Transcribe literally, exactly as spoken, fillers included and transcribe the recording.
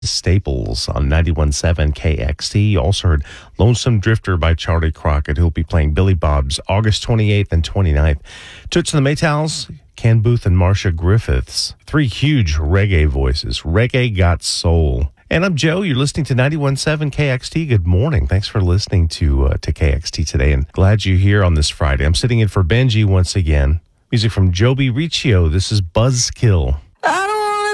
Staples on ninety-one point seven K X T. You also heard Lonesome Drifter by Charlie Crockett, who'll be playing Billy Bob's August twenty-eighth and twenty-ninth. Toots and the Maytals, Ken Booth and Marcia Griffiths. Three huge reggae voices. Reggae got soul. And I'm Joe. You're listening to ninety-one point seven K X T. Good morning. Thanks for listening to uh, to K X T today, and glad you're here on this Friday. I'm sitting in for Benji once again. Music from Joby Riccio. This is Buzzkill.